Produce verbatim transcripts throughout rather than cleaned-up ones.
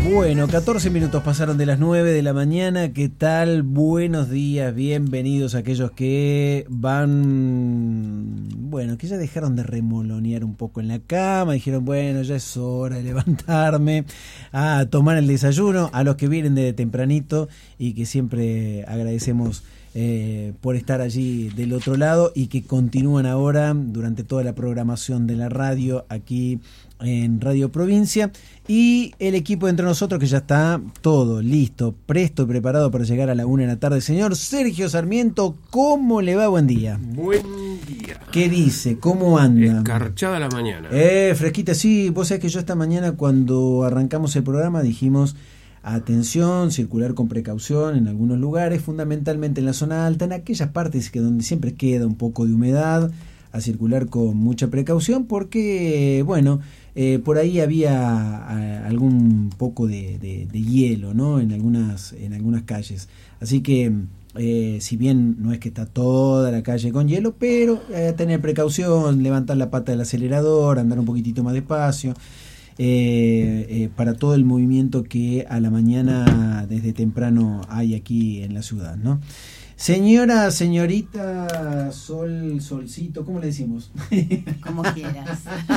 Bueno, catorce minutos pasaron de las nueve de la mañana. ¿Qué tal? Buenos días, bienvenidos a aquellos que van, bueno, que ya dejaron de remolonear un poco en la cama, dijeron, bueno, ya es hora de levantarme a tomar el desayuno, a los que vienen de tempranito y que siempre agradecemos eh, por estar allí del otro lado y que continúan ahora durante toda la programación de la radio aquí en Radio Provincia, y el equipo de entre nosotros que ya está todo listo, presto y preparado para llegar a la una de la tarde. Señor Sergio Sarmiento, ¿cómo le va? Buen día. Buen día. ¿Qué dice? ¿Cómo anda? Escarchada la mañana. Eh, fresquita, sí. Vos sabés que yo esta mañana cuando arrancamos el programa dijimos, atención, circular con precaución en algunos lugares, fundamentalmente en la zona alta, en aquellas partes que donde siempre queda un poco de humedad, a circular con mucha precaución porque, bueno, eh, por ahí había a, algún poco de, de, de hielo, ¿no? En algunas, en algunas calles. Así que, eh, si bien no es que está toda la calle con hielo, pero eh, tener precaución, levantar la pata del acelerador, andar un poquitito más despacio, eh, eh, para todo el movimiento que a la mañana desde temprano hay aquí en la ciudad, ¿no? Señora, señorita, sol, solcito, ¿cómo le decimos? Como quieras.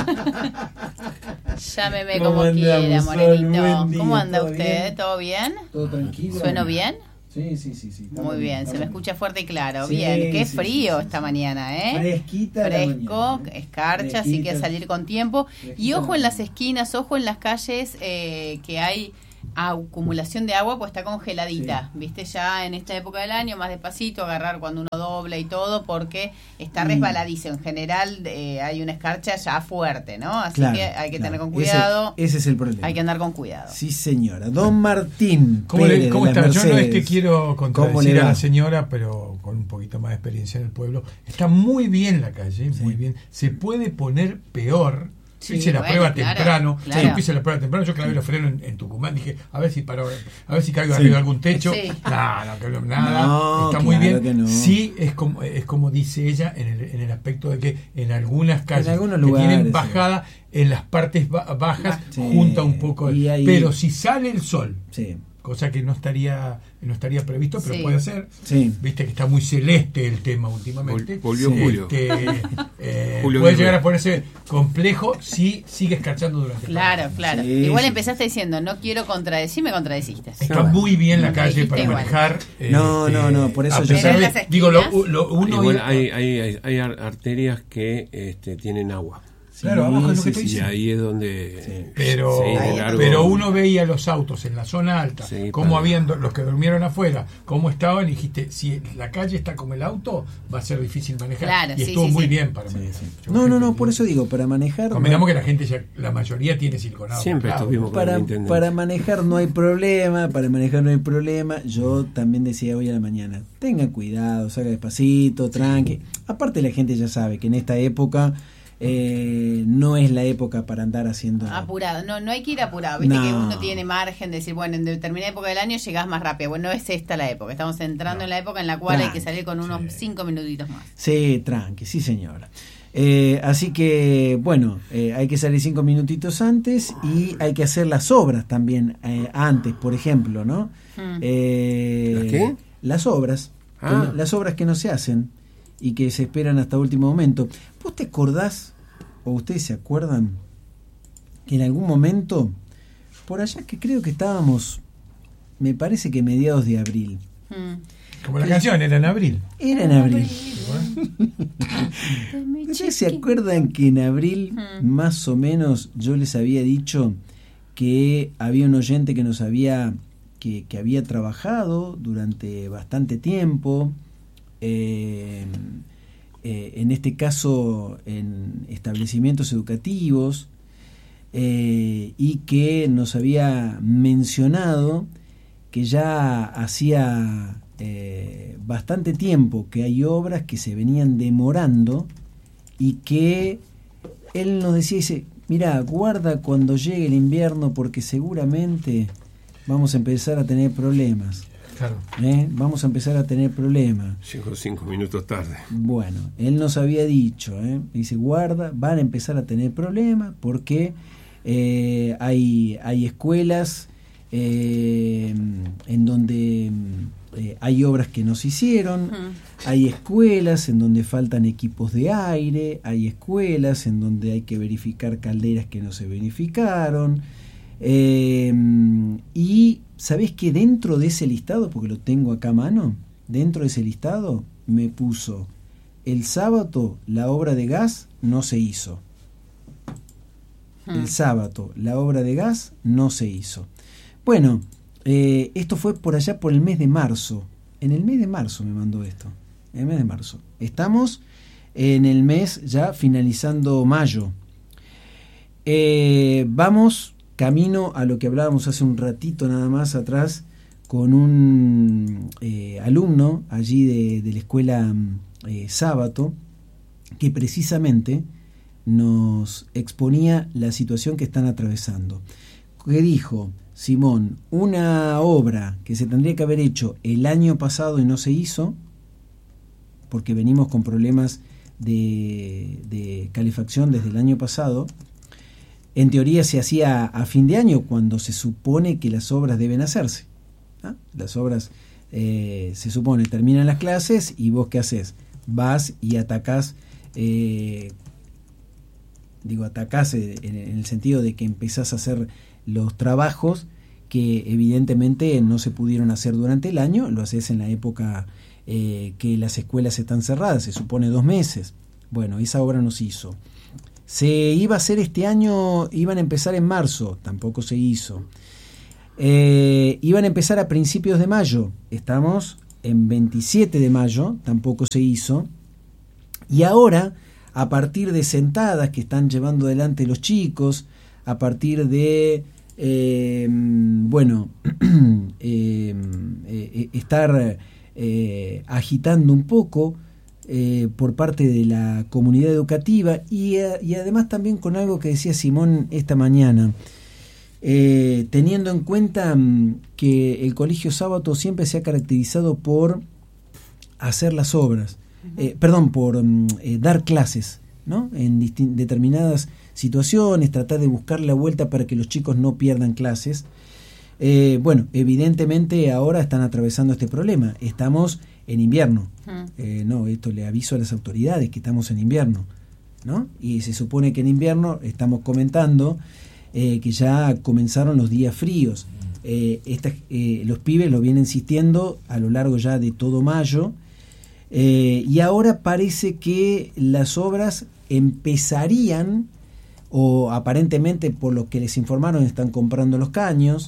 Llámeme ¿Cómo como andamos, quiera, Sol? Morenito. Buen día, ¿Cómo anda ¿todo usted? bien? ¿Todo bien? ¿Todo tranquilo? ¿Sueno bien? Sí, sí, sí. sí. Muy bien, se me escucha fuerte y claro. Sí, Bien, qué sí, frío sí, sí, esta sí. mañana, ¿eh? Fresquita Fresco, la mañana, ¿eh? escarcha, así que a salir con tiempo. Fresquita Y ojo en la las esquinas, ojo en las calles eh, que hay acumulación de agua, pues está congeladita, sí. Viste, ya en esta época del año, más despacito, agarrar cuando uno dobla y todo, porque está resbaladizo. En general eh, hay una escarcha ya fuerte, ¿no? Así claro, que hay que claro. tener con cuidado. Ese, ese es el problema. Hay que andar con cuidado. Sí, señora. Don Martín ¿Cómo, Pérez le, ¿cómo de está? las Yo no es que Mercedes. quiero contradecir a la señora, pero con un poquito más de experiencia en el pueblo. Está muy bien la calle, sí. muy bien. Se puede poner peor. Sí, hice la bueno, prueba claro, temprano, claro. yo hice la prueba temprano, yo clavé los frenos en, en Tucumán, dije, a ver si paro, a ver si caigo Sí. arriba de algún techo. Sí. No, no caigo nada, No, está muy claro bien. que no. Sí, es como, es como dice ella en el, en el aspecto de que en algunas calles En algunos que lugares, tienen bajada, sí. En las partes ba bajas Sí. junta un poco, Y ahí- pero si sale el sol, Sí. cosa que no estaría no estaría previsto, pero Sí. puede ser. Sí. Viste que está muy celeste el tema últimamente. Vol- volvió Julio. Este, eh, Julio puede Guerrero. llegar a ponerse complejo si sigue escarchando durante Claro, el claro. Sí, Igual sí. empezaste diciendo, no quiero contradecir, me contradeciste. Está muy bien la Me calle dijiste para igual. manejar. No, no, no, por eso a yo- pesar Pero de- en las digo, lo, esquinas- lo- uno Igual iba- hay, hay, hay, hay ar- arterias que este, tienen agua. Claro, abajo es lo que sí, estoy Y diciendo. ahí es donde Sí. Pero, se viene largo. pero uno veía los autos en la zona alta, Sí, cómo para- habían do- los que durmieron afuera, cómo estaban, y dijiste, si la calle está como el auto, va a ser difícil manejar. Claro, y sí, estuvo sí, muy sí. bien para Sí, manejar. sí. Yo, No, no, gente, no, por eso digo, para manejar... Convengamos no- que la gente, ya, la mayoría tiene siliconado. Siempre claro. estuvimos con Para, el intendente. para manejar no hay problema, para manejar no hay problema. Yo también decía hoy a la mañana, tenga cuidado, salga despacito, tranqui. Aparte la gente ya sabe que en esta época eh, no es la época para andar haciendo... Apurado, no, no hay que ir apurado, viste No. que uno tiene margen de decir, bueno, en determinada época del año llegás más rápido. Bueno, no es esta la época, estamos entrando No. en la época en la cual hay que Tranqui, salir con unos sí. cinco minutitos más. Sí, tranqui, sí señora. Eh, así que, bueno, eh, hay que salir cinco minutitos antes y hay que hacer las obras también eh, antes, por ejemplo, ¿no? Hmm. Eh, ¿Las qué? Las obras, Ah. que no- las obras que no se hacen y que se esperan hasta último momento. ¿Vos te acordás, o ustedes se acuerdan, que en algún momento, por allá que creo que estábamos, me parece que mediados de abril, Hmm. Como la canción, era en abril. era en abril. ¿Ustedes se acuerdan que en abril, Hmm. más o menos, yo les había dicho que había un oyente que nos había, que, que había trabajado durante bastante tiempo, eh, eh, en este caso en establecimientos educativos, eh, y que nos había mencionado que ya hacía eh, bastante tiempo que hay obras que se venían demorando y que él nos decía, dice, mira, guarda cuando llegue el invierno porque seguramente vamos a empezar a tener problemas. Claro. ¿eh? Vamos a empezar a tener problemas. Llegó cinco minutos tarde. Bueno, él nos había dicho, ¿eh? dice, guarda, van a empezar a tener problemas porque eh, hay, hay escuelas eh, en donde eh, hay obras que no se hicieron, uh-huh. hay escuelas en donde faltan equipos de aire, hay escuelas en donde hay que verificar calderas que no se verificaron, eh, y ¿sabés que dentro de ese listado, porque lo tengo acá a mano, dentro de ese listado me puso el sábado la obra de gas no se hizo? El sábado la obra de gas no se hizo. Bueno, eh, esto fue por allá por el mes de marzo. En el mes de marzo me mandó esto. En el mes de marzo. Estamos en el mes ya finalizando mayo. Eh, vamos camino a lo que hablábamos hace un ratito nada más atrás con un eh, alumno allí de, de la escuela eh, Sábato, que precisamente nos exponía la situación que están atravesando. Que dijo, Simón, una obra que se tendría que haber hecho el año pasado y no se hizo, porque venimos con problemas de, de calefacción desde el año pasado, en teoría se hacía a fin de año cuando se supone que las obras deben hacerse. ¿Ah? Las obras, eh, se supone, terminan las clases y vos ¿qué haces? Vas y atacás, eh, digo atacás en, en el sentido de que empezás a hacer los trabajos que evidentemente no se pudieron hacer durante el año, lo haces en la época eh, que las escuelas están cerradas, se supone dos meses. Bueno, esa obra no se hizo. Se iba a hacer este año, iban a empezar en marzo, tampoco se hizo. Eh, iban a empezar a principios de mayo, estamos en veintisiete de mayo, tampoco se hizo. Y ahora, a partir de sentadas que están llevando adelante los chicos, a partir de, eh, bueno, eh, eh, estar eh, agitando un poco eh, por parte de la comunidad educativa y, y además también con algo que decía Simón esta mañana, eh, teniendo en cuenta que el Colegio Sábato siempre se ha caracterizado por hacer las obras, eh, perdón, por eh, dar clases, ¿no? En distin- determinadas situaciones, tratar de buscar la vuelta para que los chicos no pierdan clases. Eh, bueno, evidentemente ahora están atravesando este problema. Estamos en invierno. Uh-huh. Eh, no, esto le aviso a las autoridades que estamos en invierno, ¿no? Y se supone que en invierno estamos comentando eh, que ya comenzaron los días fríos. Eh, estas, eh, los pibes lo vienen insistiendo a lo largo ya de todo mayo. Eh, y ahora parece que las obras empezarían, o aparentemente por lo que les informaron están comprando los caños.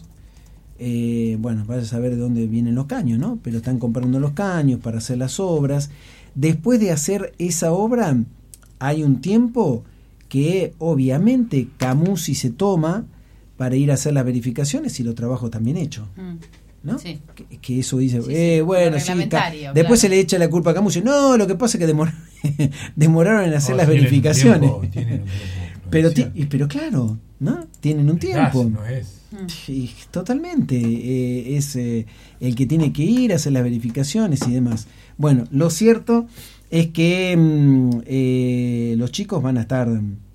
Eh, bueno, vaya a saber de dónde vienen los caños, ¿no? Pero están comprando los caños para hacer las obras. Después de hacer esa obra hay un tiempo que obviamente Camusi se toma para ir a hacer las verificaciones y los trabajos también hechos. Mm. ¿No? Sí. Que, que eso dice, sí, eh, sí, bueno, sí, ca- después claro. Se le echa la culpa a Camusi. No, lo que pasa es que demor- demoraron en hacer oh, las verificaciones. Tiempo, tienen un tiempo, pero, ti- pero claro, ¿no? Tienen un tiempo. No es. Sí, totalmente. Eh, es eh, el que tiene que ir a hacer las verificaciones y demás. Bueno, lo cierto es que mm, eh, los chicos van a estar,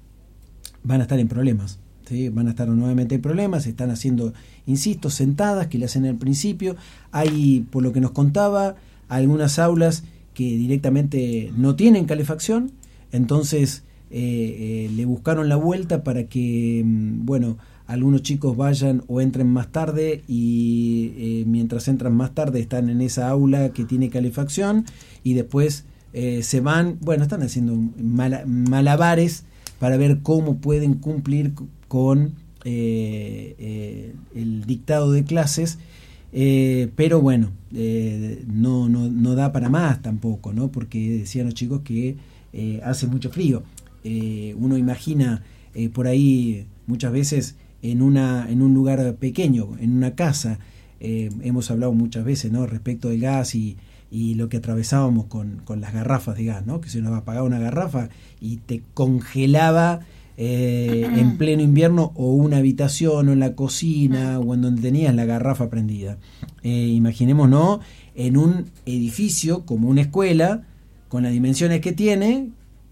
van a estar en problemas. ¿Sí? Van a estar nuevamente en problemas, están haciendo, insisto, sentadas que le hacen al principio. Hay, por lo que nos contaba, algunas aulas que directamente no tienen calefacción, entonces eh, eh, le buscaron la vuelta para que, bueno, algunos chicos vayan o entren más tarde y eh, mientras entran más tarde están en esa aula que tiene calefacción y después eh, se van, bueno, están haciendo mala, malabares para ver cómo pueden cumplir con eh, eh, el dictado de clases, eh, pero bueno, eh, no, no, no da para más tampoco, ¿no? Porque decían los chicos que eh, hace mucho frío. Eh, uno imagina eh, por ahí muchas veces en una en un lugar pequeño, en una casa, eh, hemos hablado muchas veces, ¿no? Respecto del gas y, y lo que atravesábamos con, con las garrafas de gas, ¿no? Que se nos apagaba una garrafa y te congelaba Eh, en pleno invierno, o una habitación o en la cocina o en donde tenías la garrafa prendida. Eh, imaginémonos en un edificio como una escuela con las dimensiones que tiene,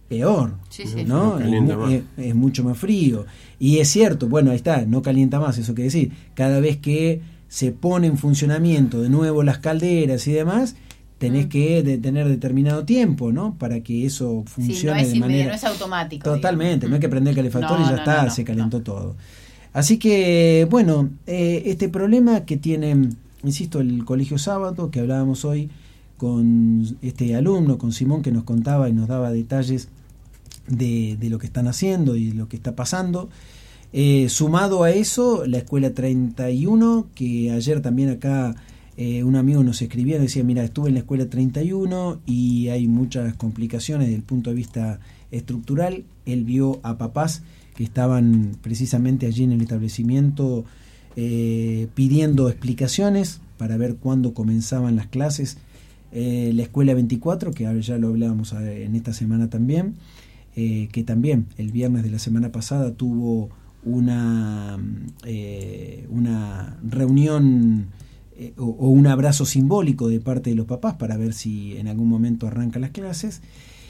peor, sí, sí. ¿no? No es, es, es mucho más frío. Y es cierto, bueno, ahí está, no calienta más, eso quiere decir, cada vez que se pone en funcionamiento de nuevo las calderas y demás, tenés mm. que de, tener determinado tiempo, ¿no? Para que eso funcione sí, no es de manera... no es automático. Totalmente, digamos. no hay que prender el calefactor no, y ya no, está, no, no, se calentó no. todo. Así que, bueno, eh, este problema que tiene, insisto, el Colegio Sábato, que hablábamos hoy con este alumno, con Simón, que nos contaba y nos daba detalles de, de lo que están haciendo y lo que está pasando. Eh, sumado a eso, la Escuela treinta y uno, que ayer también acá eh, un amigo nos escribía y decía, mira, estuve en la Escuela treinta y uno y hay muchas complicaciones desde el punto de vista estructural. Él vio a papás que estaban precisamente allí en el establecimiento eh, pidiendo explicaciones para ver cuándo comenzaban las clases. Eh, la Escuela veinticuatro, que ya lo hablábamos en esta semana también, eh, que también el viernes de la semana pasada tuvo una eh, una reunión eh, o, o un abrazo simbólico de parte de los papás para ver si en algún momento arrancan las clases.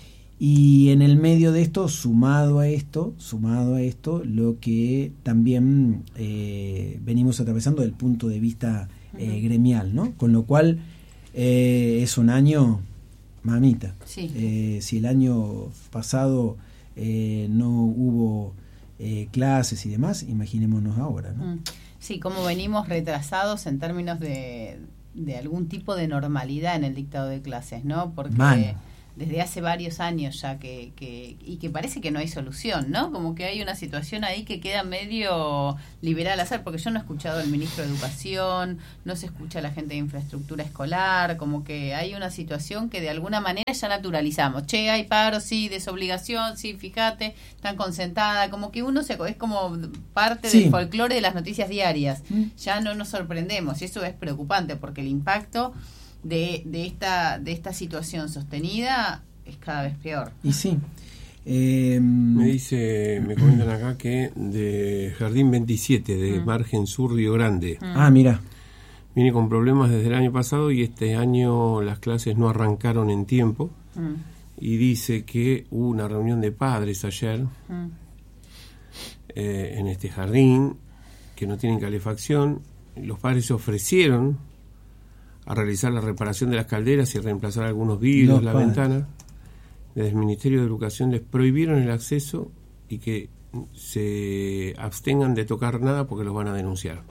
Y en el medio de esto, sumado a esto, sumado a esto, lo que también eh, venimos atravesando desde el punto de vista eh, gremial, ¿no? Con lo cual eh, es un año, mamita. Sí. Eh, si el año pasado eh, no hubo eh, clases y demás, imaginémonos ahora, ¿no? Sí, como venimos retrasados en términos de, de algún tipo de normalidad en el dictado de clases, ¿no? Porque Man. desde hace varios años ya que, que y que parece que no hay solución, ¿no? Como que hay una situación ahí que queda medio liberal al azar, porque yo no he escuchado al ministro de Educación, no se escucha a la gente de infraestructura escolar, como que hay una situación que de alguna manera ya naturalizamos. Che, hay paro, sí, desobligación, sí, fíjate, están concentradas, como que uno se es como parte sí. del folclore de las noticias diarias. Mm. Ya no nos sorprendemos y eso es preocupante porque el impacto de, de esta de esta situación sostenida es cada vez peor. Y sí. Eh, me dice, me comentan acá que de Jardín veintisiete, de mm. Margen Sur, Río Grande. Mm. Ah, mira. Viene con problemas desde el año pasado y este año las clases no arrancaron en tiempo. Mm. Y dice que hubo una reunión de padres ayer mm. eh, en este jardín, que no tienen calefacción. Los padres se ofrecieron a realizar la reparación de las calderas y reemplazar algunos vidrios de la padres. ventana. Desde el Ministerio de Educación les prohibieron el acceso y que se abstengan de tocar nada porque los van a denunciar.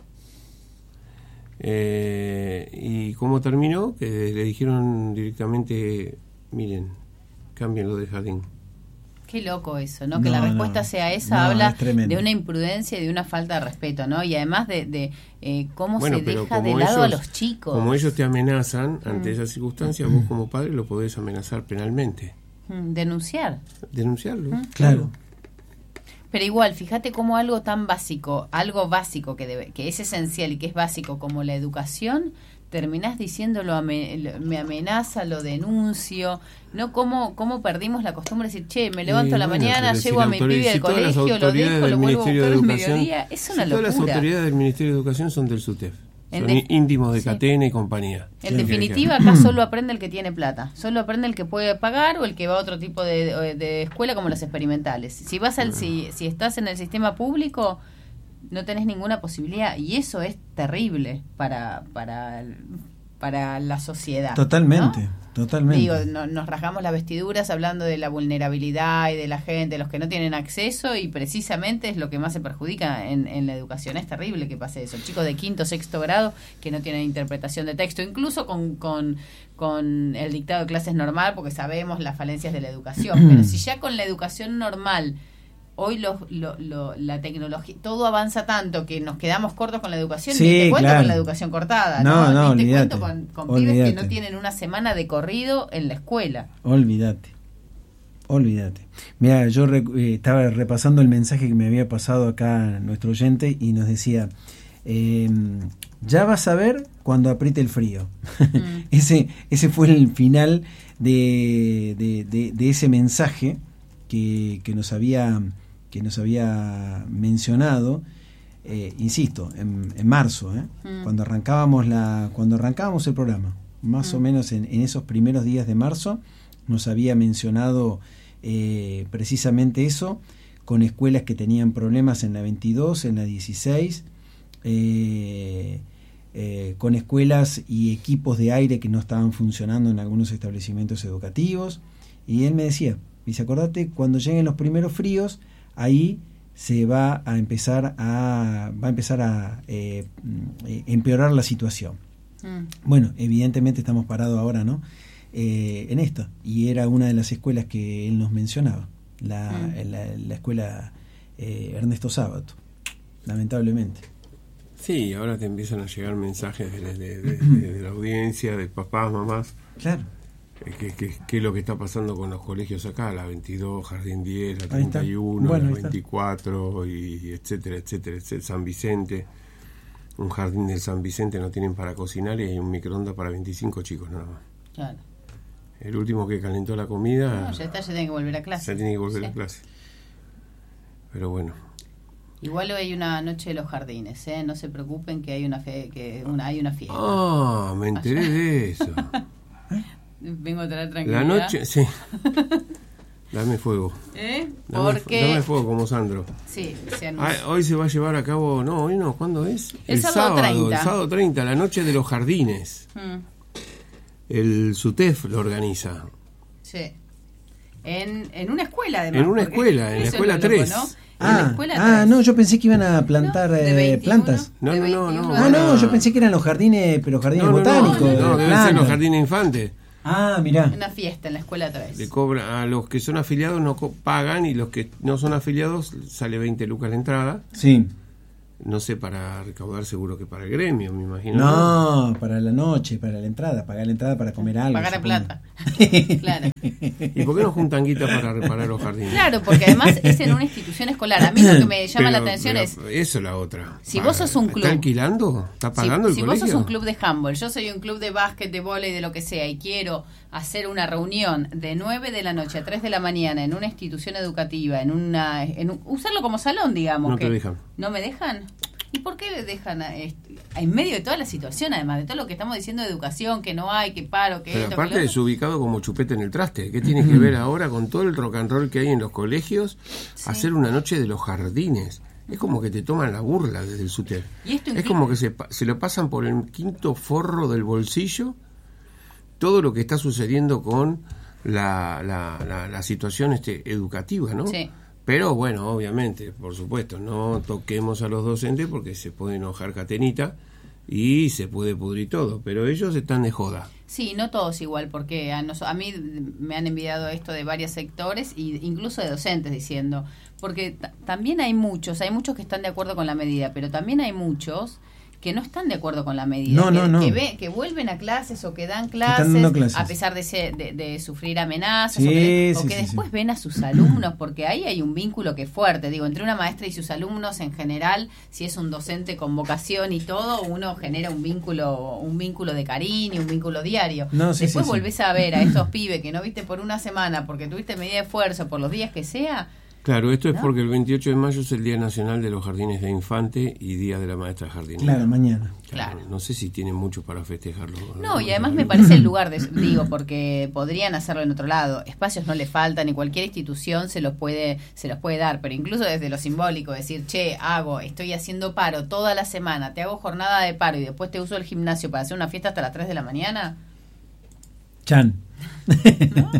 Eh, ¿Y cómo terminó? Que le dijeron directamente, miren, cámbienlo de jardín. Qué loco eso, ¿no? Que no, la respuesta no, sea esa, no, habla de una imprudencia y de una falta de respeto, ¿no? Y además de, de eh, cómo bueno, se deja de ellos, lado a los chicos. Como ellos te amenazan ante mm. esas circunstancias, vos como padre lo podés amenazar penalmente. Mm, denunciar. Denunciarlo. Mm. Claro. Pero igual, fíjate cómo algo tan básico, algo básico que debe, que es esencial y que es básico como la educación, terminás diciéndolo, me amenaza, lo denuncio, ¿no? ¿Cómo, cómo perdimos la costumbre de decir, che, me levanto a la bueno, mañana, llevo si a mi pibe al si colegio, lo dejo, lo vuelvo a buscar al mediodía? Es una si locura. Todas las autoridades del Ministerio de Educación son del SUTEF. Son de, íntimos de sí. Catena y compañía. En sí. definitiva, acá solo aprende el que tiene plata. Solo aprende el que puede pagar o el que va a otro tipo de, de, de escuela como las experimentales. Si vas al, si, si estás en el sistema público, no tenés ninguna posibilidad. Y eso es terrible para, para, para la sociedad. Totalmente, ¿no? totalmente. Digo, no, nos rasgamos las vestiduras hablando de la vulnerabilidad y de la gente, los que no tienen acceso, y precisamente es lo que más se perjudica en, en la educación. Es terrible que pase eso. Chicos de quinto, sexto grado que no tienen interpretación de texto, incluso con, con, con el dictado de clases normal, porque sabemos las falencias de la educación. Pero si ya con la educación normal hoy lo, lo, lo, la tecnología, todo avanza tanto que nos quedamos cortos con la educación. Sí, ni te cuento claro. con la educación cortada, no, ¿no? no, Ni te olvídate, cuento con, con olvídate. pibes que no tienen una semana de corrido en la escuela. Olvídate, olvídate. Mira, yo re, eh, estaba repasando el mensaje que me había pasado acá nuestro oyente y nos decía, eh, ya vas a ver cuando apriete el frío. Mm. ese, ese fue el final de, de, de, de ese mensaje que, que nos había... que nos había mencionado, eh, insisto, en, en marzo, ¿eh? mm. cuando arrancábamos la, cuando arrancábamos el programa, más mm. o menos en, en esos primeros días de marzo, nos había mencionado eh, precisamente eso, con escuelas que tenían problemas en la veintidós, en la dieciséis, eh, eh, con escuelas y equipos de aire que no estaban funcionando en algunos establecimientos educativos. Y él me decía, dice, acordate, cuando lleguen los primeros fríos, ahí se va a empezar a va a empezar a eh, empeorar la situación. Mm. Bueno, evidentemente estamos parados ahora, ¿no? Eh, en esto. Y era una de las escuelas que él nos mencionaba, la, mm. la, la escuela eh, Ernesto Sábato, lamentablemente. Sí, ahora te empiezan a llegar mensajes de, de, de, de, de la audiencia, de papás, mamás. Claro. ¿Qué, qué, qué es lo que está pasando con los colegios acá? La veintidós, Jardín diez, la treinta y uno, bueno, la veinticuatro, y etcétera, etcétera, etcétera, San Vicente. Un jardín del San Vicente no tienen para cocinar y hay un microondas para veinticinco chicos nada más. Claro. El último que calentó la comida... No, ya está, ya tiene que volver a clase. Ya tiene que volver sí. a clase. Pero bueno. Igual hoy hay una noche de los jardines, ¿eh? No se preocupen que hay una, fe, que una hay una fiesta. Ah, me enteré Allá. de eso. Vengo a traer tranquilidad. La noche, sí. Dame fuego. ¿Eh? Dame, Porque... dame fuego como Sandro. Sí, se ah, hoy se va a llevar a cabo, no, hoy no, ¿cuándo es? El, el sábado, sábado treinta. El sábado treinta, la noche de los jardines. Hmm. El SUTEF lo organiza. Sí. En, en una escuela, además. En una escuela, en la escuela tres. Loco, ¿no? Ah, ah, no, yo pensé que iban a plantar no, eh, plantas. No, no, no, no. Ah, no, yo pensé que eran los jardines, pero jardines no, no, botánicos. No, no, no deben ser los jardines infantes. Ah, mirá. Una fiesta en la escuela tres. Le cobra, a los que son afiliados no co- pagan y los que no son afiliados sale veinte lucas la entrada. Sí. No sé, para recaudar seguro que para el gremio, me imagino. No, ¿no? Para la noche, para la entrada, pagar la entrada para comer algo. Pagar plata. Claro. ¿Y por qué no juntan guita para reparar los jardines? Claro, porque además es en una institución escolar. A mí lo que me llama pero, la atención pero es... Eso es la otra. Si vos sos un club... ¿Está alquilando? ¿Está pagando si, el si colegio? Si vos sos un club de handball, yo soy un club de básquet, de vóley, de lo que sea, y quiero hacer una reunión de nueve de la noche a tres de la mañana en una institución educativa, en una... En un, usarlo como salón, digamos. No que, te dejan. ¿No me dejan? ¿Y por qué le dejan a, en medio de toda la situación, además de todo lo que estamos diciendo de educación, que no hay, que paro, que pero esto, aparte que lo... es ubicado como chupete en el traste? ¿Qué tiene que ver ahora con todo el rock and roll que hay en los colegios? Sí. Hacer una noche de los jardines. Es como que te toman la burla desde el SUTEF. ¿Y esto es como que se, se lo pasan por el quinto forro del bolsillo todo lo que está sucediendo con la, la, la, la situación este, educativa, ¿no? Sí. Pero bueno, obviamente, por supuesto, no toquemos a los docentes porque se puede enojar Catenita y se puede pudrir todo, pero ellos están de joda. Sí, no todos igual, porque a, nos, a mí me han enviado esto de varios sectores e incluso de docentes diciendo, porque t- también hay muchos, hay muchos que están de acuerdo con la medida, pero también hay muchos que no están de acuerdo con la medida, no, que, no, no. que, ve, que vuelven a clases o que dan clases, clases. a pesar de, ser, de, de sufrir amenazas, sí, o que, sí, o que sí, después sí. ven a sus alumnos, porque ahí hay un vínculo que es fuerte, digo, entre una maestra y sus alumnos en general, si es un docente con vocación y todo, uno genera un vínculo un vínculo de cariño, un vínculo diario. No, sí, después sí, volvés sí. a ver a estos pibes que no viste por una semana porque tuviste medida de esfuerzo por los días que sea. Claro, esto es ¿no? porque el veintiocho de mayo es el Día Nacional de los Jardines de Infante y Día de la Maestra Jardinera. Claro, mañana. Claro, Claro. No sé si tienen mucho para festejarlo. No, y además me parece el lugar, de, digo, porque podrían hacerlo en otro lado. Espacios no le faltan y cualquier institución se los puede se los puede dar, pero incluso desde lo simbólico, decir, che, hago, estoy haciendo paro toda la semana, te hago jornada de paro y después te uso el gimnasio para hacer una fiesta hasta las tres de la mañana. Chan. ¿No?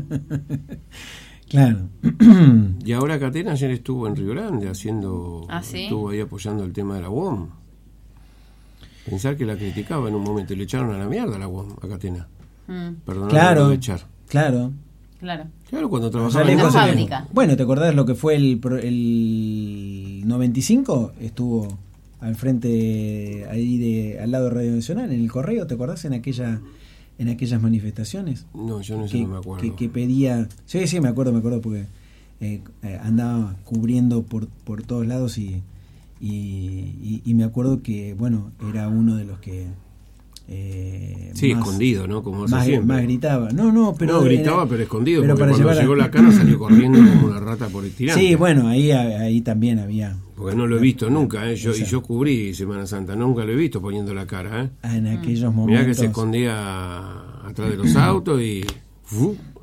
Claro. Y ahora Catena ayer estuvo en Río Grande haciendo, ¿Ah, sí? estuvo ahí apoyando el tema de la U O M. Pensar que la criticaba en un momento y le echaron a la mierda a la U O M, a Catena. Mm. Perdón, Claro, de echar. claro. Claro. Claro, cuando O sea, trabajaba le en la dijo- fábrica. Bueno, ¿te acordás lo que fue el, pro- el noventa y cinco? Estuvo al frente, ahí de al lado de Radio Nacional, en el Correo, ¿te acordás? En aquella en aquellas manifestaciones. No, yo no sé, que, no me acuerdo. que, que pedía... Sí, sí, me acuerdo, me acuerdo, porque eh, eh, andaba cubriendo por, por todos lados y, y, y, y me acuerdo que, bueno, era uno de los que... Eh, Sí, más- escondido, ¿no? Como hace más, siempre. más gritaba. No, no, pero... no, gritaba, era- pero escondido, pero porque para cuando llevar a- llegó la cara salió corriendo como una rata por el tirante. Sí, bueno, ahí, ahí también había... Porque no lo he visto nunca, ¿eh? Yo, y Exacto. yo cubrí Semana Santa, nunca lo he visto poniendo la cara, ¿eh? En aquellos Mirá que momentos... se escondía atrás de los autos y ¡fu!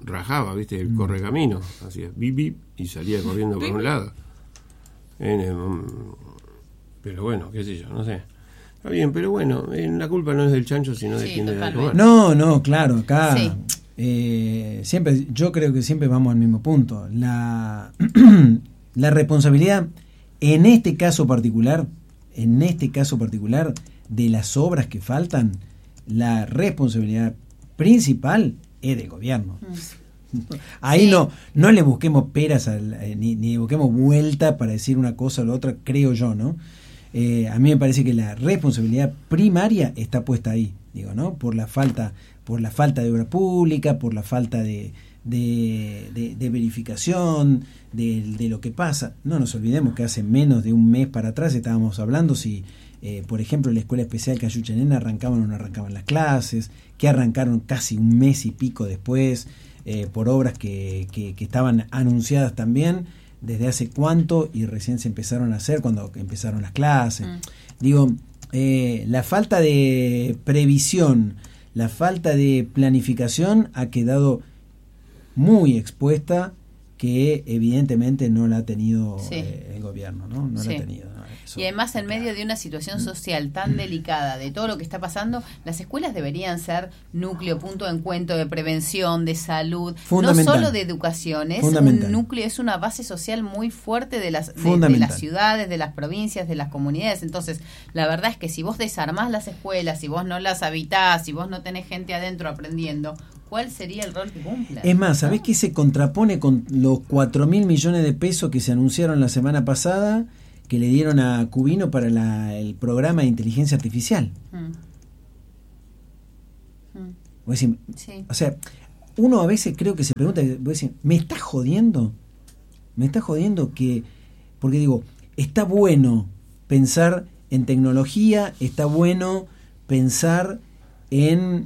rajaba, ¿viste? El correcamino, hacía bip, bip, y salía corriendo por un lado. En el, pero bueno, qué sé yo, no sé. Está bien, pero bueno, eh, la culpa no es del chancho, sino de sí, quien debe tomar. No, no, claro, acá sí. eh, siempre, yo creo que siempre vamos al mismo punto. La, la responsabilidad, en este caso particular, en este caso particular, de las obras que faltan, la responsabilidad principal es del gobierno. Mm. Ahí sí. no no le busquemos peras, al, eh, ni, ni busquemos vuelta para decir una cosa o la otra, creo yo, ¿no? Eh, a mí me parece que la responsabilidad primaria está puesta ahí, digo, ¿no? Por la falta, por la falta de obra pública, por la falta de, de, de, de verificación de, de lo que pasa. No nos olvidemos que hace menos de un mes para atrás estábamos hablando si, eh, por ejemplo, la escuela especial Cayucha Nena arrancaban o no arrancaban las clases, que arrancaron casi un mes y pico después, eh, por obras que, que, que estaban anunciadas también desde hace cuánto y recién se empezaron a hacer cuando empezaron las clases. Mm. Digo, eh, la falta de previsión, la falta de planificación ha quedado muy expuesta, que evidentemente no la ha tenido sí. eh, el gobierno, ¿no? No sí. la ha tenido. ¿no? Eso, y además en medio de una situación social tan delicada, de todo lo que está pasando, las escuelas deberían ser núcleo, punto de encuentro, de prevención, de salud, no solo de educación, es un núcleo, es una base social muy fuerte de las, de, de las ciudades, de las provincias, de las comunidades. Entonces, la verdad es que si vos desarmás las escuelas, si vos no las habitás, si vos no tenés gente adentro aprendiendo, ¿cuál sería el rol que cumpla? Es más, ¿sabés qué se contrapone con los cuatro mil millones de pesos que se anunciaron la semana pasada, que le dieron a Cubino para la, el programa de inteligencia artificial? Mm. Mm. Voy a decir, sí. O sea, uno a veces creo que se pregunta, voy a decir, ¿me está jodiendo? ¿Me está jodiendo que...? Porque digo, está bueno pensar en tecnología, está bueno pensar en...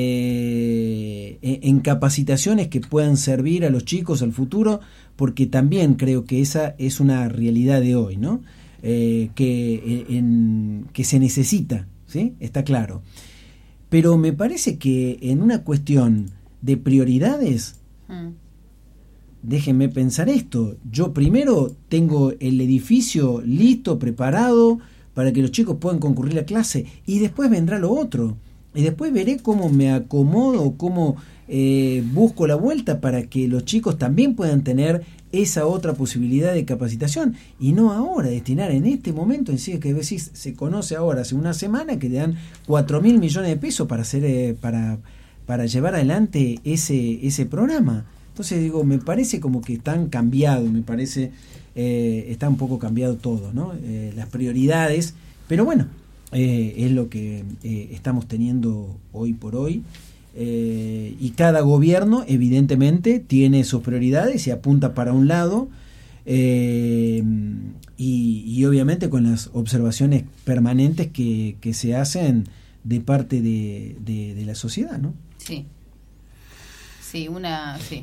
Eh, en capacitaciones que puedan servir a los chicos al futuro, porque también creo que esa es una realidad de hoy, ¿no? Eh, que, en, que se necesita, ¿sí? Está claro. Pero me parece que en una cuestión de prioridades, mm. déjenme pensar esto, yo primero tengo el edificio listo, preparado, para que los chicos puedan concurrir a clase, y después vendrá lo otro. Y después veré cómo me acomodo, cómo eh, busco la vuelta para que los chicos también puedan tener esa otra posibilidad de capacitación. Y no ahora, destinar en este momento, en sí, que decís, se conoce ahora, hace una semana, que le dan cuatro mil millones de pesos para hacer eh, para, para llevar adelante ese, ese programa. Entonces digo, me parece como que están cambiados, me parece, eh, está un poco cambiado todo, ¿no? Eh, las prioridades, pero bueno. Eh, es lo que eh, estamos teniendo hoy por hoy, eh, y cada gobierno evidentemente tiene sus prioridades y apunta para un lado, eh, y, y obviamente con las observaciones permanentes que, que se hacen de parte de, de, de la sociedad, ¿no? Sí, sí, una, sí.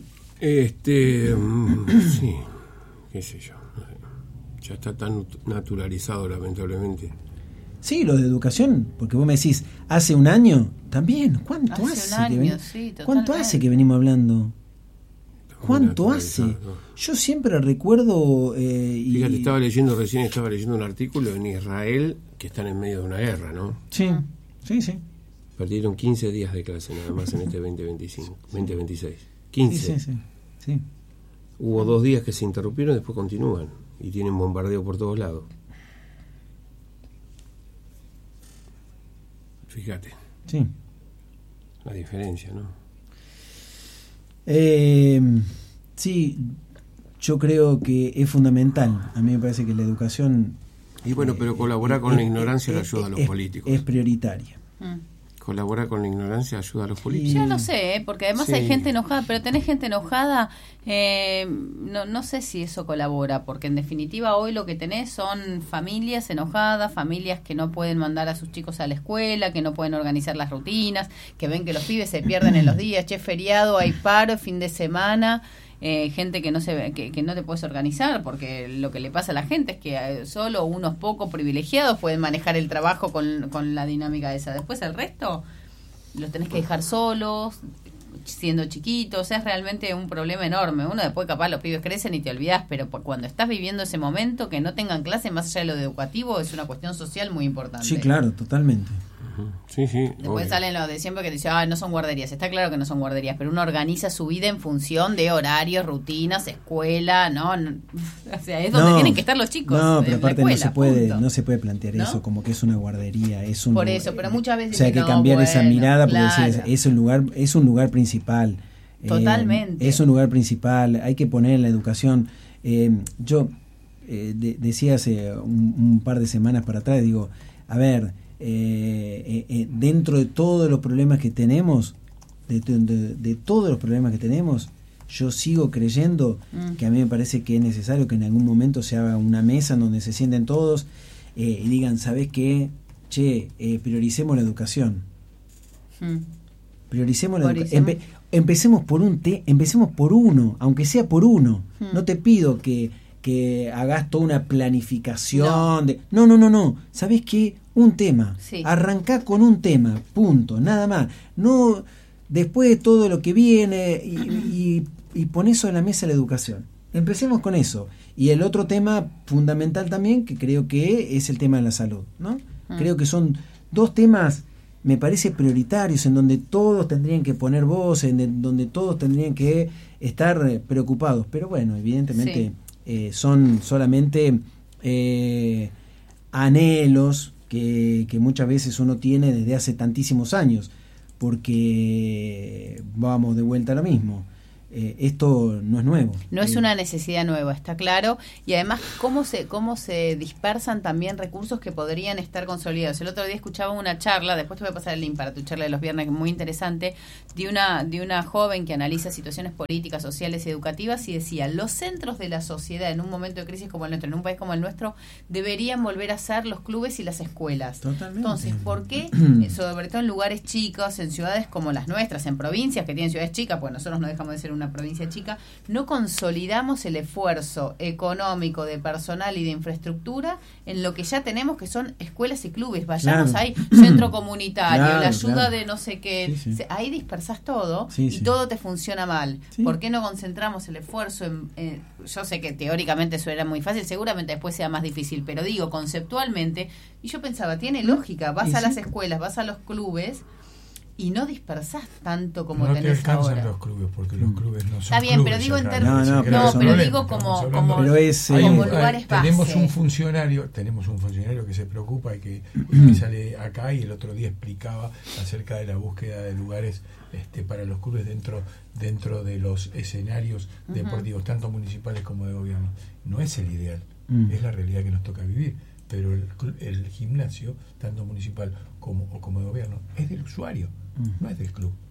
Este, sí, qué sé yo, ya está tan naturalizado lamentablemente. Sí, lo de educación, porque vos me decís, hace un año, también, ¿cuánto hace? hace un año, que ven... sí, ¿Cuánto hace que venimos hablando? ¿Cuánto hace? ¿No? Yo siempre recuerdo... Eh, y... Fíjate, estaba leyendo, recién estaba leyendo un artículo en Israel, que están en medio de una guerra, ¿no? Sí, sí, sí. Perdieron quince días de clase nada más en este veinte veinticinco, veinte veintiséis. quince. Sí, sí, sí, sí. Hubo dos días que se interrumpieron y después continúan, y tienen bombardeo por todos lados. Fíjate. Sí. La diferencia, ¿no? Eh, sí, yo creo que es fundamental. A mí me parece que la educación... Y bueno, pero colaborar eh, con eh, la ignorancia eh, le ayuda a los es, políticos. Es prioritaria. Mm. Colaborar con la ignorancia ayuda a los políticos. Yo no sé, ¿eh? Porque además sí. hay gente enojada, pero tenés gente enojada, eh, no, no sé si eso colabora, porque en definitiva hoy lo que tenés son familias enojadas, familias que no pueden mandar a sus chicos a la escuela, que no pueden organizar las rutinas, que ven que los pibes se pierden en los días, che, feriado, hay paro, fin de semana... Eh, gente que no se que, que no te puedes organizar, porque lo que le pasa a la gente es que eh, solo unos pocos privilegiados pueden manejar el trabajo con, con la dinámica esa. Después el resto los tenés que dejar solos, siendo chiquitos, es realmente un problema enorme. Uno después capaz los pibes crecen y te olvidás, pero cuando estás viviendo ese momento, que no tengan clase más allá de lo educativo, es una cuestión social muy importante. Sí, claro, totalmente. Sí, sí. Después obvio. salen los de siempre que te dicen, ah, no son guarderías. Está claro que no son guarderías, pero uno organiza su vida en función de horarios, rutinas, escuela, ¿no? no o sea, es donde No, tienen que estar los chicos. No, pero aparte escuela, no se puede punto. no se puede plantear ¿No? eso como que es una guardería, es un Por lugar, eso, pero muchas veces o sea, hay que no, cambiar bueno, esa mirada porque claro. es, es un lugar es un lugar principal. Totalmente. Eh, es un lugar principal, hay que poner la educación. Eh, yo eh, de, decía hace un, un par de semanas para atrás, digo, a ver, Eh, eh, eh, dentro de todos los problemas que tenemos, de, de, de todos los problemas que tenemos, yo sigo creyendo mm. que a mí me parece que es necesario que en algún momento se haga una mesa en donde se sienten todos eh, y digan, ¿sabés qué? Che, eh, prioricemos la educación. Mm. Prioricemos la educación. Empe empecemos por un te empecemos por uno, aunque sea por uno. Mm. No te pido que que hagas toda una planificación. No, de, no, no, no, no. ¿Sabés qué? Un tema. Sí. Arrancá con un tema, punto, nada más. No, después de todo lo que viene, y, y, y poné sobre la mesa la educación. Empecemos con eso. Y el otro tema fundamental también, que creo que es el tema de la salud, ¿no? Mm. Creo que son dos temas, me parece, prioritarios, en donde todos tendrían que poner voz, en donde todos tendrían que estar preocupados. Pero bueno, evidentemente... Sí. Eh, son solamente eh, anhelos que, que muchas veces uno tiene desde hace tantísimos años, porque vamos de vuelta a lo mismo. Eh, esto no es nuevo. No es eh, una necesidad nueva, está claro. Y además, cómo se cómo se dispersan también recursos que podrían estar consolidados. El otro día escuchaba una charla, después te voy a pasar el link para tu charla de los viernes, que es muy interesante, de una, de una joven que analiza situaciones políticas, sociales y educativas, y decía, los centros de la sociedad en un momento de crisis como el nuestro, en un país como el nuestro, deberían volver a ser los clubes y las escuelas. Totalmente. Entonces, ¿por qué? Sobre todo en lugares chicos, en ciudades como las nuestras, en provincias que tienen ciudades chicas, pues nosotros no dejamos de ser una una provincia chica, no consolidamos el esfuerzo económico de personal y de infraestructura en lo que ya tenemos, que son escuelas y clubes. Vayamos claro. ahí, centro comunitario, claro, la ayuda claro. de no sé qué. Sí, sí. Ahí dispersás todo sí, y sí. todo te funciona mal. Sí. ¿Por qué no concentramos el esfuerzo en, en... Yo sé que teóricamente eso era muy fácil, seguramente después sea más difícil, pero digo, conceptualmente, y yo pensaba, tiene lógica, vas sí, a las sí. escuelas, vas a los clubes y no dispersás tanto como no tenés te alcanzan ahora. los clubes, porque los clubes no son Está bien, clubes pero digo en acá, términos... No, no, pero no, son pero problemas, digo como, como, pero es, como eh, lugares base. Tenemos un funcionario, tenemos un funcionario que se preocupa y que me sale acá, y el otro día explicaba acerca de la búsqueda de lugares este, para los clubes dentro dentro de los escenarios uh-huh. deportivos, tanto municipales como de gobierno. No es el ideal, uh-huh. es la realidad que nos toca vivir, pero el, el gimnasio, tanto municipal como, o como de gobierno, es del usuario, uh-huh. no es del club.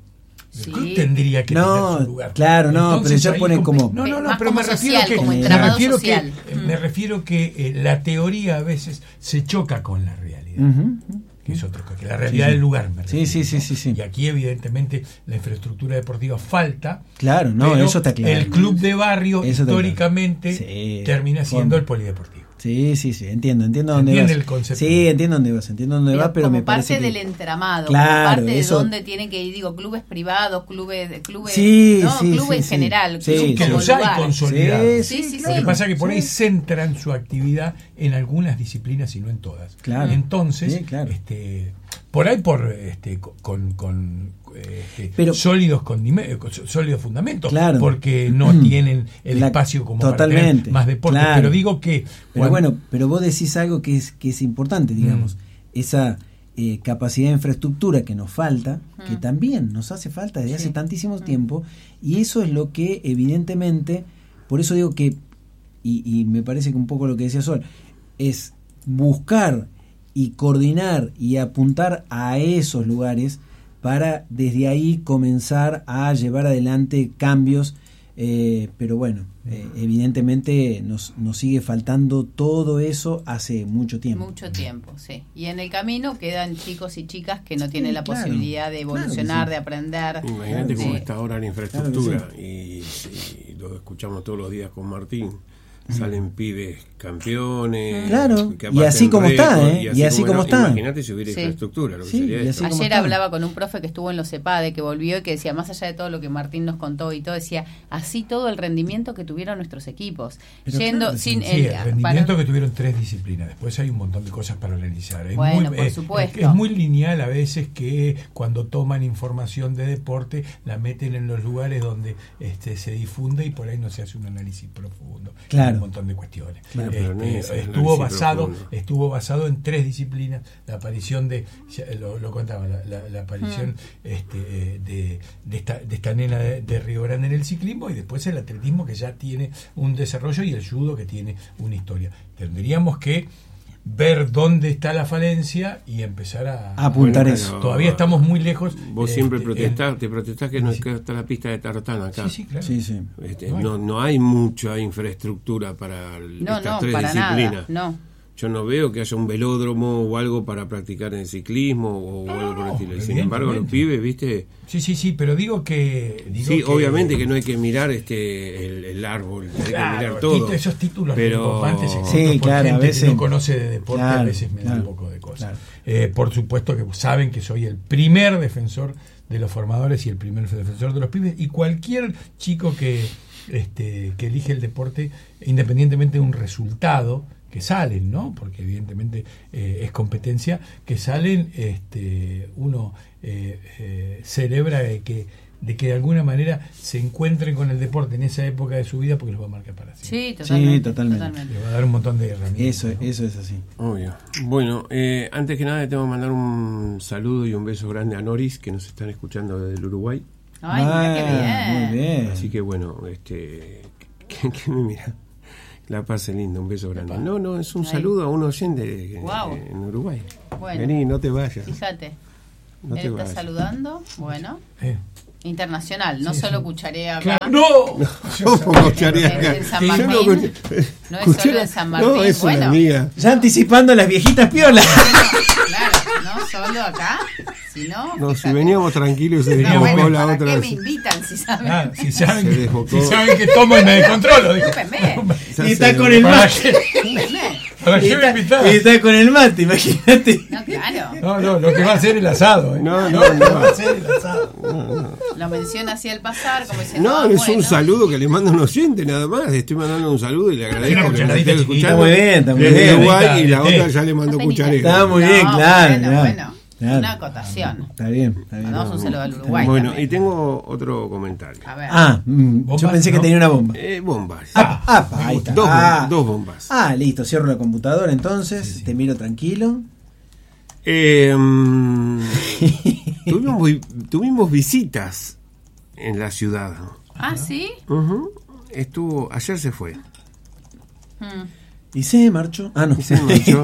El sí. club tendría que no, tener su lugar. Claro, no, Entonces, pero ya ponen como... No, no, no, más pero como me refiero social, que, como me entramado refiero social. que, mm. me refiero que eh, la teoría a veces se choca con la realidad. Uh-huh. Que es otro, que la realidad sí, del lugar me refiero, sí, sí, sí, sí, sí. Y aquí evidentemente la infraestructura deportiva falta. Claro, no, pero eso está claro. El club de barrio eso históricamente claro. sí, termina siendo forma. el polideportivo. Sí, sí, sí, entiendo, entiendo dónde vas. El concepto. Sí, entiendo dónde vas, entiendo dónde pero vas, pero como me parece parte que... del entramado, claro, como parte eso... de dónde tienen que ir, digo, clubes privados, clubes, clubes, sí, no, sí, clubes sí, en sí. general, Sí, clubes sí, que como los hay lugar. consolidados. Sí, sí, sí, Lo que sí. pasa es que por sí. ahí centran su actividad en algunas disciplinas y no en todas. Claro. Entonces, sí, claro. este, por ahí por este, con, con este, pero, sólidos condime, sólidos fundamentos, claro. porque no tienen el La, espacio como totalmente, para tener más deporte. claro. Pero digo que pero cuando, bueno, pero vos decís algo que es que es importante, digamos, mm. esa eh, capacidad de infraestructura que nos falta, mm. que también nos hace falta desde sí. hace tantísimo mm. tiempo, y eso es lo que evidentemente, por eso digo que, y, y me parece que un poco lo que decía Sol, es buscar y coordinar y apuntar a esos lugares para desde ahí comenzar a llevar adelante cambios, eh, pero bueno, eh, evidentemente nos, nos sigue faltando todo eso hace mucho tiempo. Mucho tiempo, sí. Y en el camino quedan chicos y chicas que no tienen sí, la claro, posibilidad de evolucionar, claro sí. de aprender. Imagínate sí. cómo está ahora la infraestructura, claro y, y lo escuchamos todos los días con Martín, salen pibes campeones. Claro, que y así aparten como está, récord, ¿eh? Y así como está. Imagínate si hubiera Sí. infraestructura, lo que Sí, sería y esto. así- Ayer está? hablaba con un profe que estuvo en los CEPADE, que volvió y que decía, más allá de todo lo que Martín nos contó y todo, decía, así todo el rendimiento que tuvieron nuestros equipos. Pero Yendo claro que sí. sin Sí, el, el rendimiento para- que tuvieron tres disciplinas. Después hay un montón de cosas para analizar. Es Bueno, muy, por eh, supuesto. Es, es muy lineal a veces que cuando toman información de deporte la meten en los lugares donde este, se difunde y por ahí no se hace un análisis profundo. Claro. Hay un montón de cuestiones. Claro, pero no Este, es el estuvo análisis basado profundo. estuvo basado en tres disciplinas. La aparición de, ya lo, lo contaba, la, la- la aparición Mm. este, eh, de, de, esta, de esta nena de, de Río Grande en el ciclismo y después el atletismo que ya tiene un desarrollo y el judo que tiene una historia. Tendríamos que ver dónde está la falencia y empezar a Apuntar Bueno, eso. pero- Todavía estamos muy lejos. Vos este, siempre en- protestás, te protestás que no Sí. que está la pista de tartán acá. Sí, sí, claro. Sí, sí. Este, No hay. no, no hay mucha infraestructura para el- No, estas no, tres para disciplinas. nada, no. Yo no veo que haya un velódromo o algo para practicar en el ciclismo o No, algo por el no, estilo. Sin embargo, los evidentemente. pibes, ¿viste? Sí, sí, sí, pero digo que... Digo Sí, obviamente que no hay que mirar este el, el árbol, hay Claro, que mirar todo. esos títulos pero rimbombantes escritos Sí, por claro, a gente veces- que no conoce de deporte a Claro, veces me da claro, un poco de cosas. claro. Eh, por supuesto que saben que soy el primer defensor de los formadores y el primer defensor de los pibes y cualquier chico que este que elige el deporte independientemente de un resultado que salen, ¿no? Porque evidentemente eh, es competencia, que salen, este, uno eh, eh, celebra de que, de que de alguna manera se encuentren con el deporte en esa época de su vida porque los va a marcar para siempre. Sí, totalmente. Sí, totalmente. Le va a dar un montón de herramientas. Eso, ¿no? eso es así. Obvio. Bueno, eh, antes que nada le tengo que mandar un saludo y un beso grande a Noris, que nos están escuchando desde el Uruguay. Ay, mira qué bien. Ah, muy bien. Así que bueno, este que, que me mira. La pase linda, un beso grande. No, no, es un Ay. saludo a un oyente eh, Guau. en Uruguay. Bueno. Vení, no te vayas. Fíjate, No él te está vayas. saludando, bueno, Eh, internacional, no Sí, solo sí. cucharea acá. claro, ¡no! ¿Cómo escucharía En- acá? en San Yo Martín. no escuché- No es escuché solo la- en San Martín, No, es una bueno. amiga. Ya anticipando las viejitas piolas. Claro, no solo acá, sino... No, si fíjate. veníamos tranquilos, se No, veníamos bueno, con la ¿para otra. qué me invitan si saben? Ah, si, saben Se que, desbocó. si saben que tomo y me descontrolo. digo. Discúlpenme, Y está con el ¿Para mate. qué, discúlpenme. para Y qué me está, invitaron? y está con el mate, imagínate. No, claro, No, no, lo que va a ser el asado. ¿eh? No, no, Lo que no. va a ser el asado. lo menciona así al pasar, como diciendo... No, ah, es bueno. un saludo que le manda un oyente nada más. Le estoy mandando un saludo y le agradezco Una que me cucharadita esté chiquita, escuchando. muy bien, está muy Desde bien. Uruguay y la Ahí está, otra ya le mandó Está penita. cucharera. Está muy bien, No, claro, bueno, claro. bueno, Claro. una acotación. Está bien, está bien. Mandamos un saludo al Uruguay. Bueno, también. y tengo otro comentario. A ver. Ah, mm, yo ¿Bombas? pensé que ¿No? tenía una bomba. Eh, bombas. Ah, ah, ahí está. Dos, Ah. dos bombas. Ah, listo, cierro la computadora entonces, Sí, sí. te miro tranquilo. Eh, mm, tuvimos, vi- tuvimos visitas en la ciudad. Ah, ¿sí? Ujú. Estuvo, ayer se fue. Mm. Y se marchó. Ah, no. Y se marchó.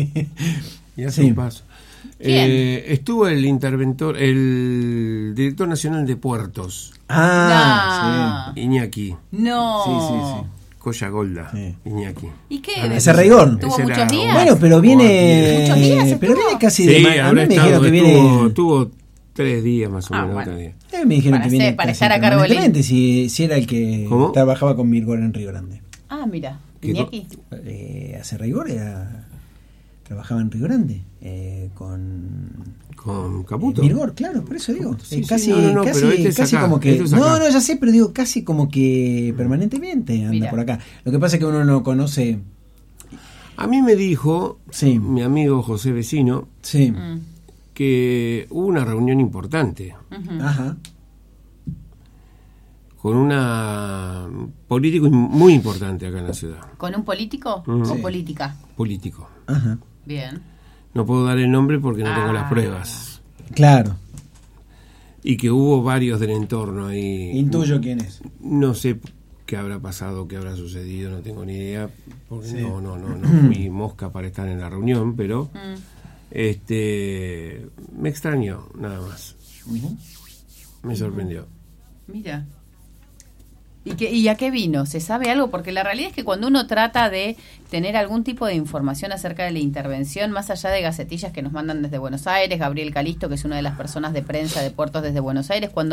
Y hace Sí. un paso. ¿Quién? Eh, estuvo el interventor, el director nacional de puertos, Ah, Iñaki, No. sí. Sí, sí, sí. Colla Golda, Sí. Iñaki. ¿Y qué? Ah, no, ese Reigor. ¿Tuvo Ese muchos era- días? Bueno, pero viene. ¿Muchos días estuvo? Pero viene casi Sí, de. ma- A mí habrá me dijeron estado, que estuvo, viene. tuvo tres días más o Ah, menos. bueno. tres días. Eh, me dijeron Para que viene ser- para casi estar a cargo del permanentemente, si, si era el que ¿Cómo? trabajaba con Mirgor en Río Grande. Ah, mira. ¿Qué Iñaki. Eh, hace Reigor era. Trabajaba en Río Grande. Eh, con. Con Caputo. Mirgor, claro, por eso digo. Sí, Eh, sí, casi, no, no, no, casi, pero este es casi acá, como que. este es No, acá. no, ya sé, pero digo casi como que permanentemente anda Mira. por acá. Lo que pasa es que uno no conoce. A mí me dijo Sí. mi amigo José Vecino Sí. Mm. que hubo una reunión importante Ujú. Ajá. con una político muy importante acá en la ciudad, ¿Con un político Mm. o Sí. política? político. Ajá. Bien. No puedo dar el nombre porque no tengo Ah. las pruebas. Claro. Y que hubo varios del entorno ahí. Intuyo quién es. No sé qué habrá pasado, qué habrá sucedido, no tengo ni idea. Porque Sí. no, no, no, no fui mosca para estar en la reunión, pero Mm. este me extrañó, nada más. Me sorprendió. Mira. ¿Y, qué, ¿Y a qué vino? ¿Se sabe algo? Porque la realidad es que cuando uno trata de tener algún tipo de información acerca de la intervención, más allá de gacetillas que nos mandan desde Buenos Aires, Gabriel Calisto, que es una de las personas de prensa de puertos desde Buenos Aires, cuando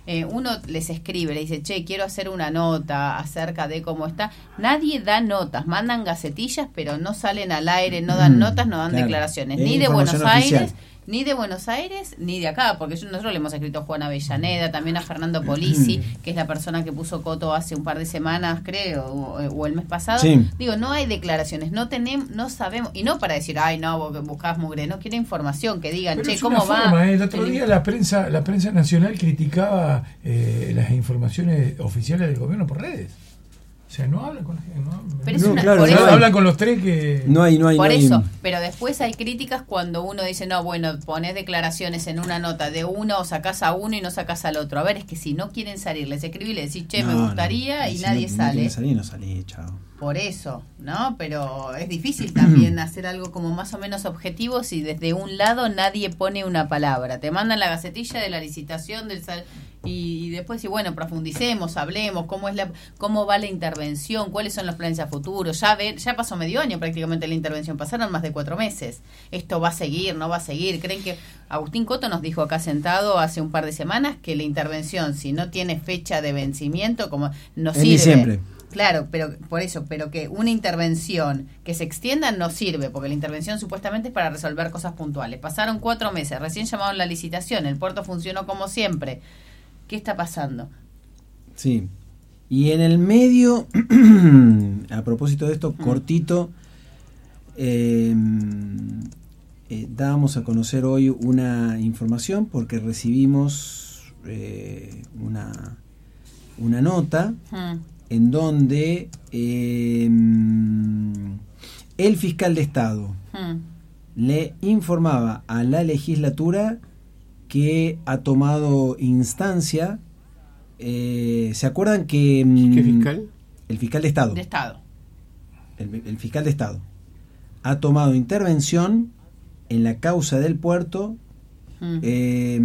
eh, uno les escribe, le dice, che, quiero hacer una nota acerca de cómo está. Nadie da notas, mandan gacetillas, pero no salen al aire, no dan notas, no dan claro. declaraciones, es ni de Buenos oficial. Aires, ni de Buenos Aires, ni de acá, porque nosotros le hemos escrito a Juan Avellaneda, también a Fernando Polisi, que es la persona que puso coto hace un par de semanas, creo, o, o el mes pasado. Sí. Digo, no hay declaraciones, no tenemos, no sabemos, y no para decir, ay, no, vos buscás mugre, no quiero información, que digan, Pero che, es ¿cómo una va? Forma, eh. El otro el... día la prensa, la prensa nacional criticaba eh, las informaciones oficiales del gobierno por redes. O sea, no hablan con la gente. No, pero es no, una, claro, por no eso, hablan con los tres que... No hay, no hay, por no hay. eso, pero después hay críticas cuando uno dice, no, bueno, ponés declaraciones en una nota de uno o sacás a uno y no sacás al otro. A ver, es que si no quieren salir, les escribí y les decís, che, no, me gustaría, no. y si nadie no, sale. No salir, no salí, chao. Por eso, ¿no? Pero es difícil también hacer algo como más o menos objetivo si desde un lado nadie pone una palabra. Te mandan la gacetilla de la licitación del sal y después, y bueno, profundicemos, hablemos, cómo es la, cómo va la intervención, cuáles son los planes a futuro. Ya ve, ya pasó medio año prácticamente la intervención, pasaron más de cuatro meses. Esto va a seguir, no va a seguir. ¿Creen que Agustín Coto nos dijo acá sentado hace un par de semanas que la intervención, si no tiene fecha de vencimiento, como no en sirve? Diciembre. Claro, pero por eso, pero que una intervención que se extienda no sirve, porque la intervención supuestamente es para resolver cosas puntuales. Pasaron cuatro meses, recién llamaron la licitación, el puerto funcionó como siempre. ¿Qué está pasando? Sí. Y en el medio, a propósito de esto, mm. cortito, eh, eh, dábamos a conocer hoy una información porque recibimos eh, una, una nota mm. en donde eh, el fiscal de Estado mm. le informaba a la legislatura que ha tomado instancia. Eh, ¿Se acuerdan que... ¿Qué fiscal? El fiscal de Estado. De Estado. El, el fiscal de Estado ha tomado intervención en la causa del puerto. Mm. Eh,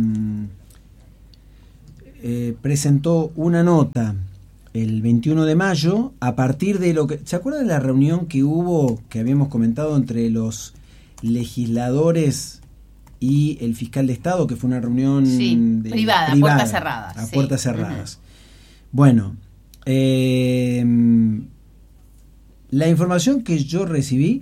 eh, presentó una nota el veintiuno de mayo a partir de lo que... ¿Se acuerdan de la reunión que hubo, que habíamos comentado, entre los legisladores y el fiscal de Estado, que fue una reunión sí, de, privada, privada, a puertas cerradas. A sí. puertas cerradas. Uh-huh. Bueno, eh, la información que yo recibí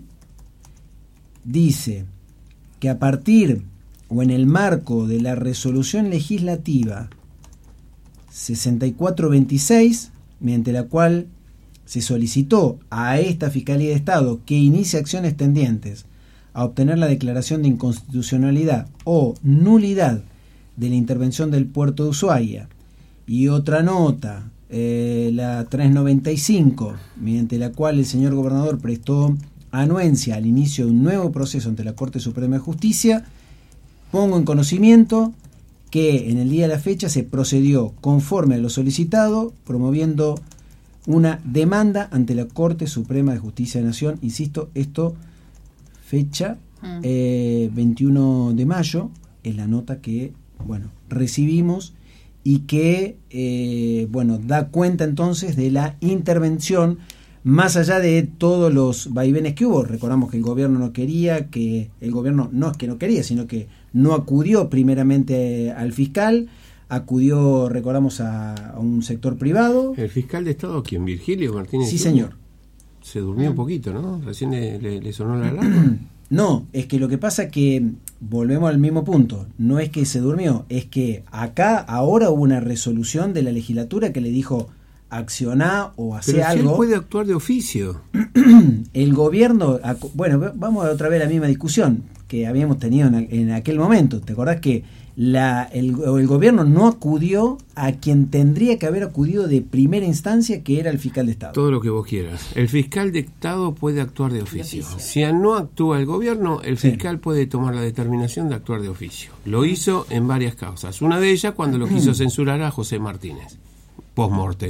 dice que a partir o en el marco de la resolución legislativa sesenta y cuatro veintiséis, mediante la cual se solicitó a esta Fiscalía de Estado que inicie acciones tendientes a obtener la declaración de inconstitucionalidad o nulidad de la intervención del puerto de Ushuaia, y otra nota, eh, la trescientos noventa y cinco, mediante la cual el señor gobernador prestó anuencia al inicio de un nuevo proceso ante la Corte Suprema de Justicia, pongo en conocimiento que en el día de la fecha se procedió conforme a lo solicitado, promoviendo una demanda ante la Corte Suprema de Justicia de la Nación. Insisto, esto fecha mm. eh, veintiuno de mayo, es la nota que, bueno, recibimos y que, eh, bueno, da cuenta entonces de la intervención, más allá de todos los vaivenes que hubo. Recordamos que el gobierno no quería, que el gobierno no es que no quería, sino que no acudió primeramente al fiscal, acudió, recordamos, a, a un sector privado. ¿El fiscal de Estado quién? ¿Virgilio Martínez? Sí, señor. Se durmió un poquito, ¿no? Recién le, le, le sonó la alarma. No, es que lo que pasa es que volvemos al mismo punto. No es que se durmió, es que acá ahora hubo una resolución de la legislatura que le dijo accioná o hacer Pero algo. Si él puede actuar de oficio. El gobierno, bueno, vamos a otra vez a la misma discusión que habíamos tenido en, en aquel momento. ¿Te acordás que la, el, el gobierno no acudió a quien tendría que haber acudido de primera instancia, que era el fiscal de Estado? Todo lo que vos quieras. El fiscal de Estado puede actuar de oficio. De oficio. Si no actúa el gobierno, el fiscal sí. puede tomar la determinación de actuar de oficio. Lo hizo en varias causas. Una de ellas cuando lo quiso censurar a José Martínez, post-mortem.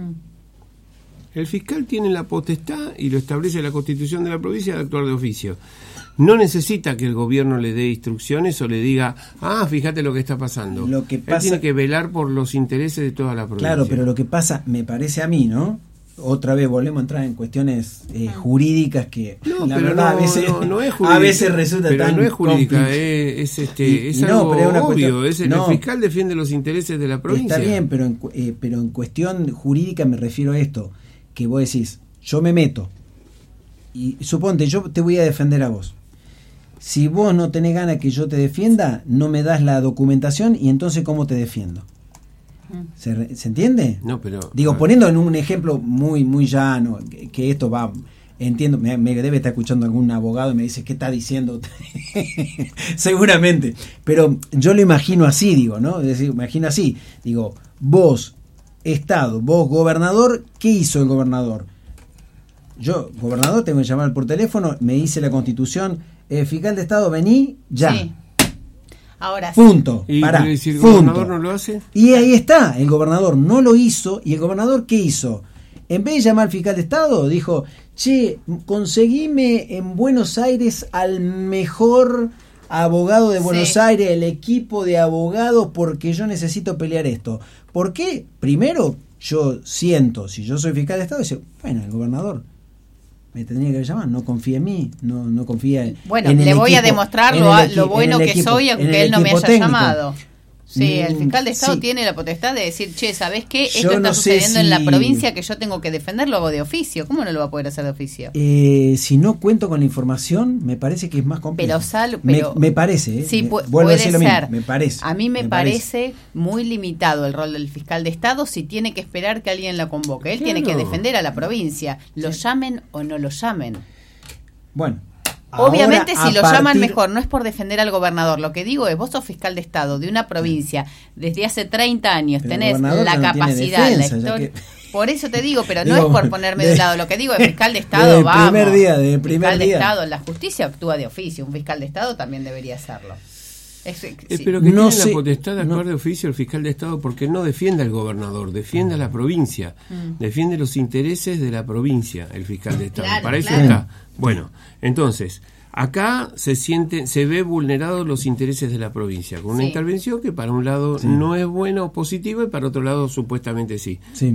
El fiscal tiene la potestad, y lo establece la Constitución de la provincia, de actuar de oficio. No necesita que el gobierno le dé instrucciones o le diga, ah, fíjate lo que está pasando. Lo que pasa... Él tiene que velar por los intereses de toda la provincia. Claro, pero lo que pasa, me parece a mí, ¿no? otra vez volvemos a entrar en cuestiones eh, jurídicas que no, la pero verdad no, a veces no, no es jurídica, a veces resulta pero tan no es jurídica, complejo. es, es este Y- es y no, algo pero es una obvio, cuestión- es el, no. el fiscal defiende los intereses de la provincia. Está bien, pero en, cu- eh, pero en cuestión jurídica me refiero a esto, que vos decís, yo me meto y suponte, yo te voy a defender a vos. Si vos no tenés ganas que yo te defienda, no me das la documentación y entonces ¿cómo te defiendo? ¿Se, re- ¿se entiende? No, pero Digo, ah, poniendo en un ejemplo muy muy llano, que, que esto va, entiendo, me, me debe estar escuchando algún abogado y me dice, ¿qué está diciendo? Seguramente, pero yo lo imagino así, digo, ¿no? Es decir, imagino así, digo, vos, Estado, vos, gobernador, ¿qué hizo el gobernador? Yo, gobernador, tengo que llamar por teléfono, me dice la Constitución, eh, fiscal de Estado, vení, ya. Sí. Ahora, Punto. y Pará, si el punto. gobernador no lo hace, Y ahí está, el gobernador no lo hizo, y el gobernador ¿qué hizo? En vez de llamar al fiscal de Estado, dijo, che, conseguime en Buenos Aires al mejor abogado de Buenos Sí. Aires, el equipo de abogados, porque yo necesito pelear esto. ¿Por qué? Primero, yo siento, si yo soy fiscal de Estado, dice, bueno, el gobernador me tendría que llamar, no confía en mí, no, no confía en bueno, en el le voy a equipo, demostrar en lo, el a- equi- lo en bueno el que equipo, soy, en aunque el él no me equipo haya técnico. llamado. Sí, el Mm, fiscal de Estado sí. tiene la potestad de decir, che, ¿sabés qué? Yo Esto está no sé sucediendo en la si- provincia que yo tengo que defender, lo hago de oficio. ¿Cómo no lo va a poder hacer de oficio? Eh, si no cuento con la información, me parece que es más complejo. Pero sal- Me- pero- me, parece, ¿eh? Sí, Me- pu- vuelvo a puede decir lo ser. mismo, me parece. A mí me, me parece muy limitado el rol del fiscal de Estado si tiene que esperar que alguien la convoque. Él Claro. tiene que defender a la provincia, lo llamen o no lo llamen. Bueno, Obviamente ahora, si a lo llaman partir- mejor, no es por defender al gobernador. Lo que digo es, vos sos fiscal de Estado de una provincia desde hace treinta años, Pero el tenés gobernador la ya no tiene capacidad, defensa, la ya historia. que- Por eso te digo, pero no Digo, es por ponerme de un de- lado. Lo que digo es fiscal de desde Estado, el vamos. primer día, desde el El primer fiscal de día. Estado, la justicia actúa de oficio. Un fiscal de Estado también debería hacerlo. Es- Eh, sí. pero que No tiene sé, la potestad de actuar no. de oficio el fiscal de Estado porque no defiende al gobernador, defiende a la provincia, defiende los intereses de la provincia, el fiscal de Estado. Claro, Para eso claro. está. Bueno, entonces, acá se siente, se ve vulnerados los intereses de la provincia, con una Sí. intervención que para un lado no es buena o positiva y para otro lado supuestamente sí. Sí.